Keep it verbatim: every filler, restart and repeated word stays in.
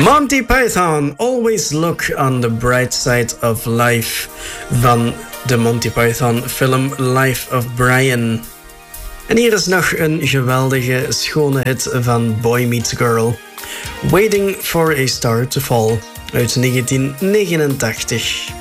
Monty Python, Always Look on the Bright Side of Life van de Monty Python film Life of Brian. En hier is nog een geweldige, schone hit van Boy Meets Girl. Waiting for a Star to Fall uit negentien negenentachtig.